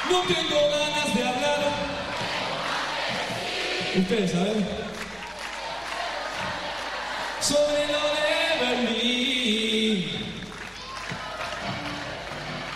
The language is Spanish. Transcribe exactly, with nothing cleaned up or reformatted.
No tengo ganas de hablar. Ustedes saben. Sobre lo